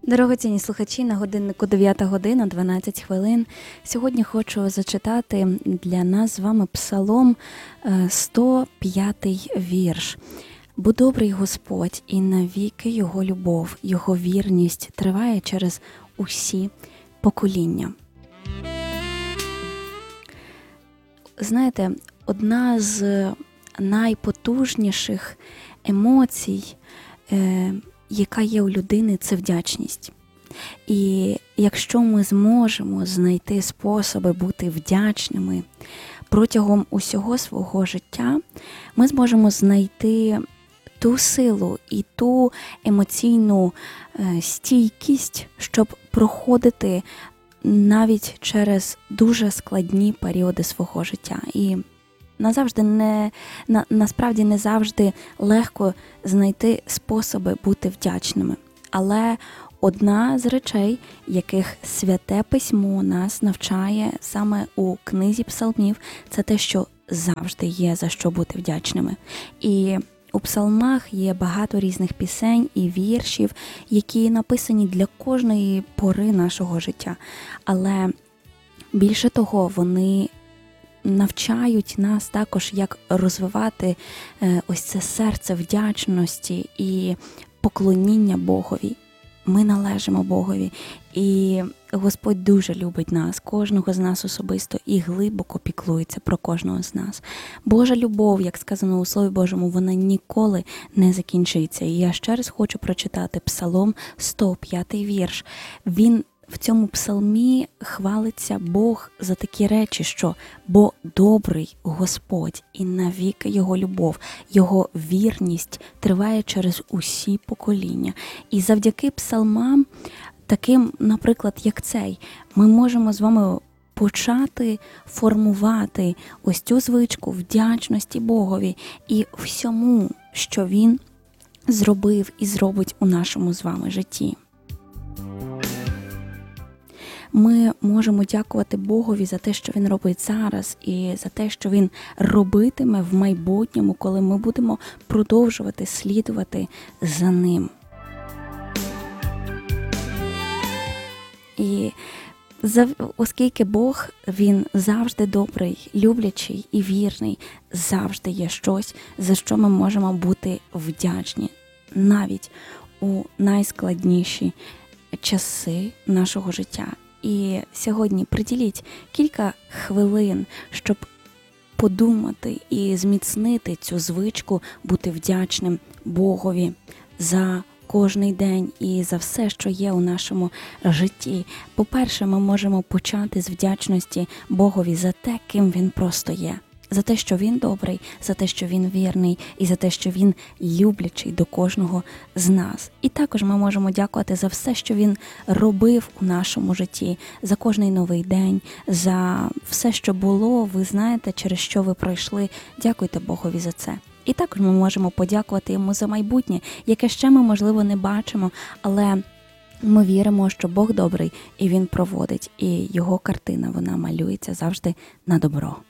Дорогоцінні слухачі, на годиннику 9 година, 12 хвилин. Сьогодні хочу зачитати для нас з вами Псалом 105 вірш. «Бо добрий Господь, і навіки Його любов, Його вірність триває через усі покоління». Знаєте, одна з найпотужніших емоцій, яка є у людини, це вдячність. І якщо ми зможемо знайти способи бути вдячними протягом усього свого життя, ми зможемо знайти ту силу і ту емоційну стійкість, щоб проходити навіть через дуже складні періоди свого життя. І насправді не завжди легко знайти способи бути вдячними. Але одна з речей, яких Святе Письмо нас навчає саме у книзі Псалмів, це те, що завжди є за що бути вдячними. І у псалмах є багато різних пісень і віршів, які написані для кожної пори нашого життя. Але більше того, вони навчають нас також, як розвивати ось це серце вдячності і поклоніння Богові. Ми належимо Богові, і Господь дуже любить нас, кожного з нас особисто, і глибоко піклується про кожного з нас. Божа любов, як сказано у Слові Божому, вона ніколи не закінчиться. І я ще раз хочу прочитати Псалом 105 вірш. В цьому псалмі хвалиться Бог за такі речі, що «Бо добрий Господь, і навіки Його любов, Його вірність триває через усі покоління». І завдяки псалмам, таким, наприклад, як цей, ми можемо з вами почати формувати ось цю звичку вдячності Богові і всьому, що Він зробив і зробить у нашому з вами житті. Ми можемо дякувати Богові за те, що Він робить зараз, і за те, що Він робитиме в майбутньому, коли ми будемо продовжувати слідувати за Ним. І оскільки Бог, Він завжди добрий, люблячий і вірний, завжди є щось, за що ми можемо бути вдячні, навіть у найскладніші часи нашого життя. І сьогодні приділіть кілька хвилин, щоб подумати і зміцнити цю звичку бути вдячним Богові за кожний день і за все, що є у нашому житті. По-перше, ми можемо почати з вдячності Богові за те, ким Він просто є. За те, що Він добрий, за те, що Він вірний, і за те, що Він люблячий до кожного з нас. І також ми можемо дякувати за все, що Він робив у нашому житті, за кожний новий день, за все, що було, ви знаєте, через що ви пройшли. Дякуйте Богові за це. І також ми можемо подякувати Йому за майбутнє, яке ще ми, можливо, не бачимо, але ми віримо, що Бог добрий, і Він проводить, і Його картина, вона малюється завжди на добро.